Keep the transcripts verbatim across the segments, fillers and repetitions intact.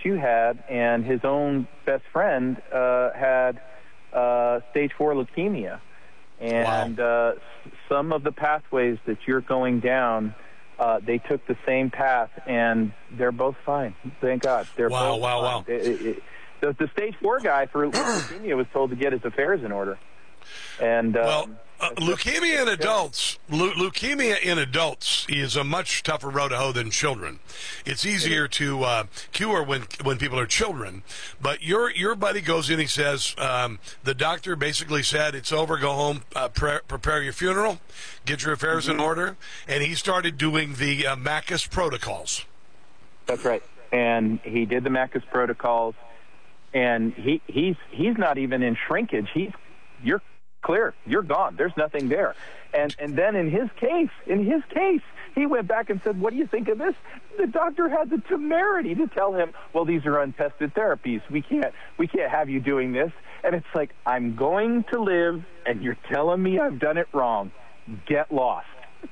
that you had, and his own best friend uh, had uh, stage four leukemia. And wow. uh, some of the pathways that you're going down, uh, they took the same path, and they're both fine. Thank God. They're wow, both wow, fine. wow. It, it, it, the, the stage four guy for leukemia was told to get his affairs in order. And um, well, uh, leukemia in adults, leu- leukemia in adults is a much tougher road to hoe than children. It's easier to uh, cure when when people are children. But your your buddy goes in, he says, um, the doctor basically said, it's over, go home, uh, pre- prepare your funeral, get your affairs mm-hmm. in order, and he started doing the uh, Makis protocols. That's right. And he did the Makis protocols, and he he's he's not even in shrinkage. He's you're clear. You're gone. There's nothing there. And and then in his case, in his case, he went back and said, what do you think of this? The doctor had the temerity to tell him, well, these are untested therapies. We can't we can't have you doing this. And it's like, I'm going to live, and you're telling me I've done it wrong. Get lost.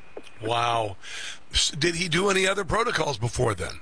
Wow. Did he do any other protocols before then?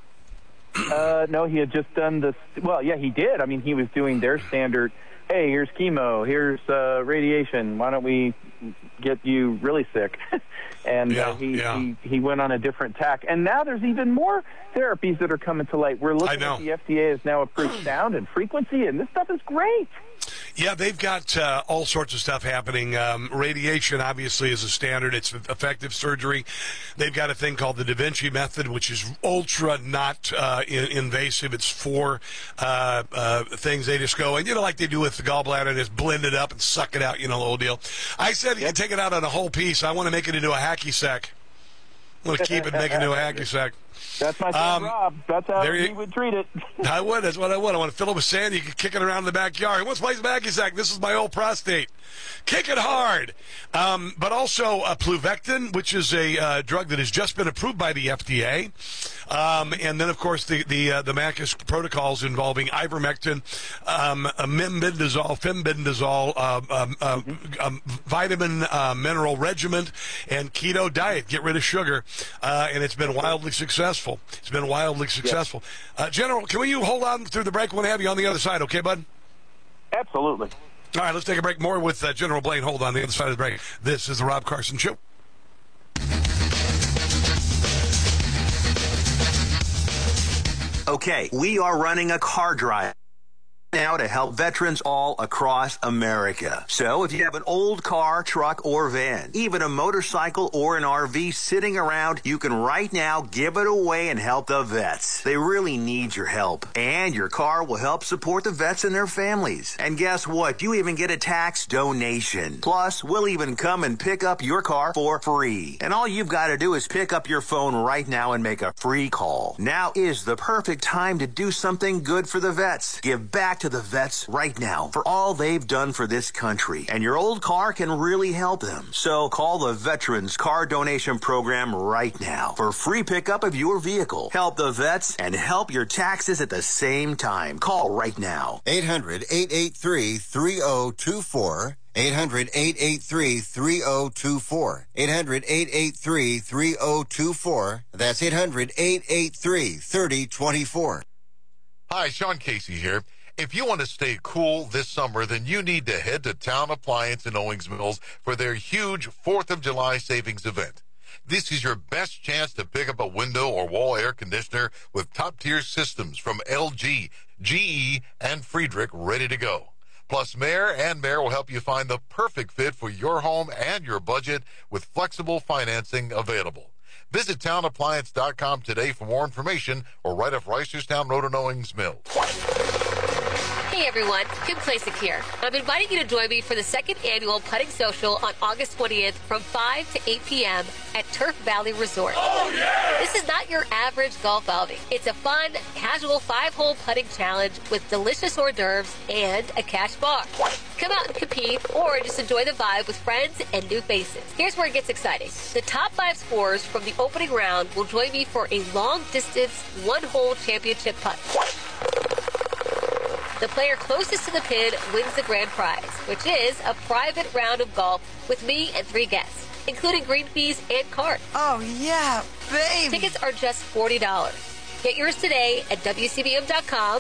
uh, no, he had just done this. Well, yeah, he did. I mean, he was doing their standard, hey, here's chemo, here's uh, radiation. Why don't we get you really sick? and yeah, uh, he, yeah. he he went on a different tack. And now there's even more therapies that are coming to light. We're looking at the F D A has now approved sound and frequency, and this stuff is great. Yeah, they've got uh, all sorts of stuff happening. Um, radiation, obviously, is a standard. It's effective surgery. They've got a thing called the Da Vinci method, which is ultra not uh, in- invasive. It's four uh, uh, things they just go, and you know, like they do with the gallbladder, just blend it up and suck it out, you know, the whole deal. I said you yep. can take it out on a whole piece. I want to make it into a hacky sack. I want to keep it and make it into a hacky sack. That's my son, um, Rob. That's how you, he would treat it. I would. That's what I would. I want to fill it with sand. You can kick it around in the backyard. What's my hacky sack? This is my old prostate. Kick it hard. Um, but also uh, Pluvectin, which is a uh, drug that has just been approved by the F D A. Um, and then, of course, the the uh, the Makis protocols involving ivermectin, um, mebendazole, fembendazole, uh, um, uh, mm-hmm. um, vitamin uh, mineral regimen, and keto diet. Get rid of sugar. Uh, and it's been wildly successful. It's been wildly successful. Yes. Uh, General, can you hold on through the break? I want to have you on the other side, okay, bud? Absolutely. All right, let's take a break. More with uh, General Blaine. Hold on the other side of the break. This is the Rob Carson Show. Okay, we are running a car drive now to help veterans all across America. So if you have an old car, truck, or van, even a motorcycle or an R V sitting around, you can right now give it away and help the vets. They really need your help. And your car will help support the vets and their families. And guess what? You even get a tax donation. Plus, we'll even come and pick up your car for free. And all you've got to do is pick up your phone right now and make a free call. Now is the perfect time to do something good for the vets. Give back to the vets right now for all they've done for this country. And your old car can really help them. So call the Veterans Car Donation Program right now for free pickup of your vehicle. Help the vets and help your taxes at the same time. Call right now. eight hundred, eight eight three, three oh two four. eight hundred, eight eight three, three oh two four. eight hundred, eight eight three, three oh two four. That's eight hundred, eight eight three, three oh two four. Hi, Sean Casey here. If you want to stay cool this summer, then you need to head to Town Appliance in Owings Mills for their huge fourth of July savings event. This is your best chance to pick up a window or wall air conditioner with top-tier systems from L G, G E, and Friedrich ready to go. Plus, Mayor and Mayor will help you find the perfect fit for your home and your budget with flexible financing available. Visit town appliance dot com today for more information or right off Reisterstown Road in Owings Mills. Hey everyone, Kim Klasick here. I'm inviting you to join me for the second annual Putting Social on August twentieth from five to eight p.m. at Turf Valley Resort. Oh, yeah! This is not your average golf outing. It's a fun, casual five-hole putting challenge with delicious hors d'oeuvres and a cash bar. Come out and compete or just enjoy the vibe with friends and new faces. Here's where it gets exciting. The top five scorers from the opening round will join me for a long-distance, one-hole championship putt. The player closest to the pin wins the grand prize, which is a private round of golf with me and three guests, including green fees and card. Oh, yeah, baby. Tickets are just forty dollars. Get yours today at W C B M dot com